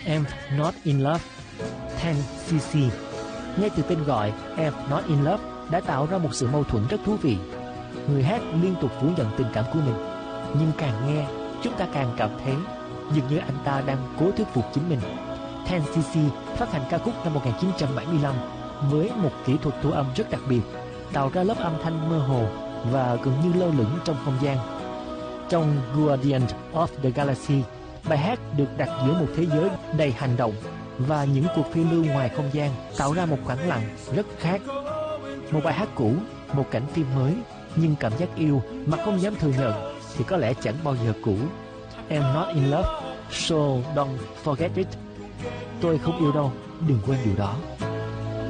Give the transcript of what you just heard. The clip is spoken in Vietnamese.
I'm Not In Love, 10cc. Ngay từ tên gọi I'm Not In Love đã tạo ra một sự mâu thuẫn rất thú vị. Người hát liên tục phủ nhận tình cảm của mình, nhưng càng nghe, chúng ta càng cảm thấy dường như anh ta đang cố thuyết phục chính mình. 10cc phát hành ca khúc năm 1975 với một kỹ thuật thu âm rất đặc biệt, tạo ra lớp âm thanh mơ hồ và gần như lơ lửng trong không gian. Trong Guardian of the Galaxy, bài hát được đặt giữa một thế giới đầy hành động và những cuộc phiêu lưu ngoài không gian, tạo ra một khoảng lặng rất khác. Một bài hát cũ, một cảnh phim mới, nhưng cảm giác yêu mà không dám thừa nhận thì có lẽ chẳng bao giờ cũ. I'm not in love, so don't forget it. Tôi không yêu đâu, đừng quên điều đó.